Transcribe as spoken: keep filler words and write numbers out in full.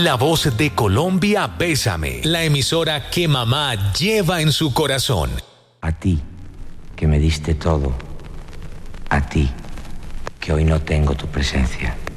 La voz de Colombia, Bésame, la emisora que mamá lleva en su corazón. A ti, que me diste todo. A ti, que hoy no tengo tu presencia.